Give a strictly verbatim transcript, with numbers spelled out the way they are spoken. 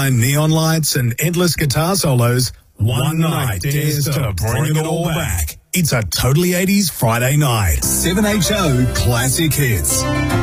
Behind neon lights and endless guitar solos, one night dares to bring it all back. It's a Totally eighties Friday night. seven H O Classic Hits.